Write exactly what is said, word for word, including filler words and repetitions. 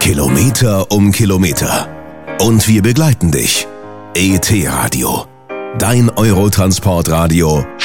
Kilometer um Kilometer. Und wir begleiten dich. E T Radio. Dein Eurotransportradio